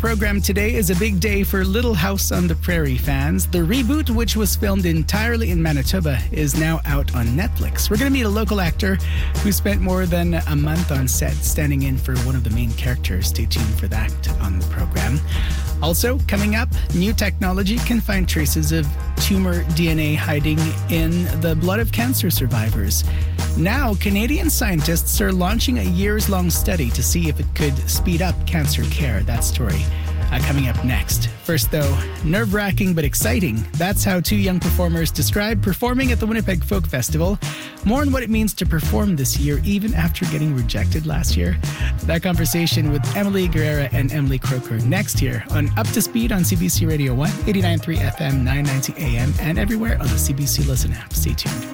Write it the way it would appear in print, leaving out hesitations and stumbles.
program today is a big day for Little House on the Prairie fans. The reboot, which was filmed entirely in Manitoba, is now out on Netflix. We're going to meet a local actor who spent more than a month on set standing in for one of the main characters. Stay tuned for that on the program. Also, coming up, new technology can find traces of tumor DNA hiding in the blood of cancer survivors. Now, Canadian scientists are launching a years-long study to see if it could speed up cancer care. That story coming up next. First, though, nerve-wracking but exciting. That's how two young performers describe performing at the Winnipeg Folk Festival. More on what it means to perform this year, even after getting rejected last year. That conversation with Emily Guerrera and Emily Croker next here on Up to Speed on CBC Radio 1, 89.3 FM, 990 AM, and everywhere on the CBC Listen app. Stay tuned.